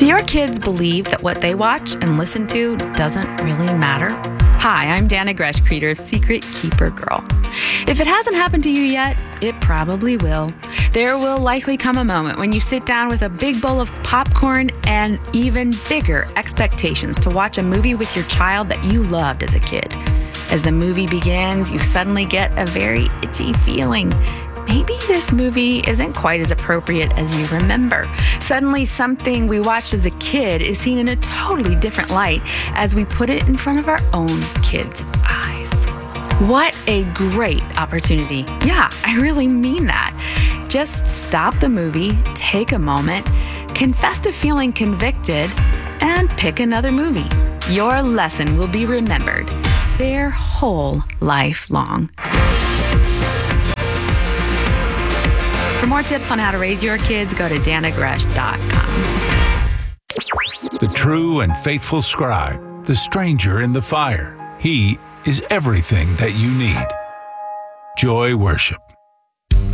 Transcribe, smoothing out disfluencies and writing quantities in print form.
your kids believe that what they watch and listen to doesn't really matter? Hi, I'm Dana Gresh, creator of Secret Keeper Girl. If it hasn't happened to you yet, it probably will. There will likely come a moment when you sit down with a big bowl of popcorn and even bigger expectations to watch a movie with your child that you loved as a kid. As the movie begins, you suddenly get a very itchy feeling. Maybe this movie isn't quite as appropriate as you remember. Suddenly, something we watched as a kid is seen in a totally different light as we put it in front of our own kids' eyes. What a great opportunity. Yeah, I really mean that. Just stop the movie, take a moment, confess to feeling convicted, and pick another movie. Your lesson will be remembered their whole life long. For more tips on how to raise your kids, go to danagresh.com. The true and faithful scribe, the stranger in the fire. He is everything that you need. Joy Worship.